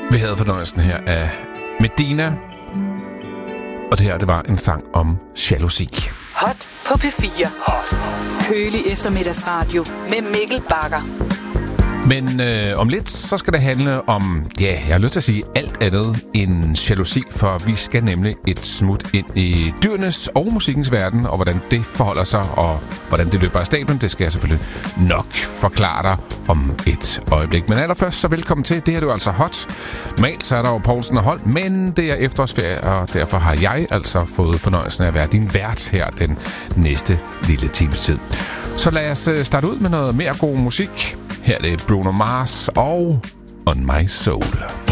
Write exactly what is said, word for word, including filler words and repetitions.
Vi havde fornøjelsen her af Medina, og det her, det var en sang om jalousi. Hot på P fire. Hot. Kølig eftermiddagsradio med Mikkel Bagger. Men øh, om lidt, så skal det handle om, ja, jeg har lyst til at sige alt andet end jalousi, for vi skal nemlig et smut ind i dyrenes og musikkens verden, og hvordan det forholder sig, og hvordan det løber af stablen, det skal jeg selvfølgelig nok forklare dig om et øjeblik. Men allerførst, så velkommen til. Det her er jo altså Hot. Normalt så er der jo Poulsen og Holm, men det er efterårsferie, og derfor har jeg altså fået fornøjelsen af at være din vært her den næste lille times tid. Så lad os starte ud med noget mere god musik. Her er det Bruno Mars og On My Soul.